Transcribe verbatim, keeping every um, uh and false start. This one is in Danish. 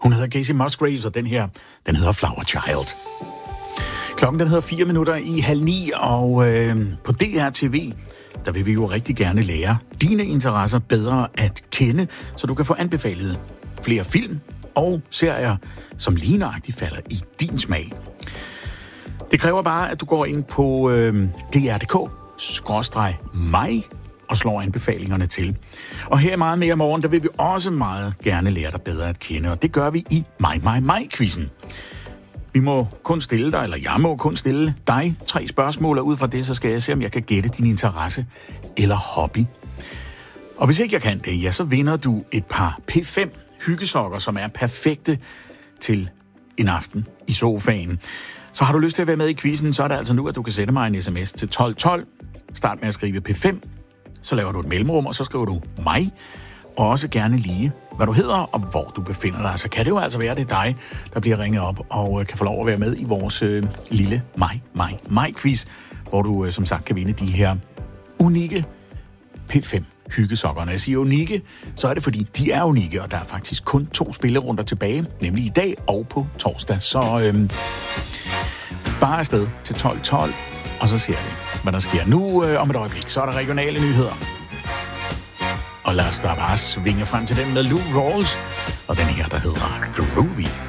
Hun hedder Kacey Musgraves, og den her, den hedder Flower Child. Klokken den hedder fire minutter i halv ni, og øh, på D R T V, der vil vi jo rigtig gerne lære dine interesser bedre at kende, så du kan få anbefalet flere film og serier, som lige nøjagtigt falder i din smag. Det kræver bare, at du går ind på øh, D R punktum d k skråstreg mig og slår anbefalingerne til. Og her meget mere i morgen, der vil vi også meget gerne lære dig bedre at kende, og det gør vi i mig, mig, mig-quizzen. Vi må kun stille dig, eller jeg må kun stille dig tre spørgsmål, og ud fra det, så skal jeg se, om jeg kan gætte din interesse eller hobby. Og hvis ikke jeg kan det, ja, så vinder du et par P fem hyggesokker, som er perfekte til en aften i sofaen. Så har du lyst til at være med i quizzen, så er det altså nu, at du kan sende mig en sms til tolv tolv. Start med at skrive P fem, så laver du et mellemrum, og så skriver du mig, og også gerne lige, hvad du hedder og hvor du befinder dig. Så kan det jo altså være, det er dig, der bliver ringet op og kan få lov at være med i vores øh, lille mig, mig, mig-quiz, hvor du øh, som sagt kan vinde de her unikke P fem hyggesokker. Når jeg siger unikke, så er det fordi, de er unikke, og der er faktisk kun to spillerunder tilbage, nemlig i dag og på torsdag. Så øh, bare afsted til tolv tolv, og så ser vi, hvad der sker. Nu øh, om et øjeblik, så er der regionale nyheder. Og lad os bare svinge frem til den med Lou Rawls, og den her, der hedder Groovy.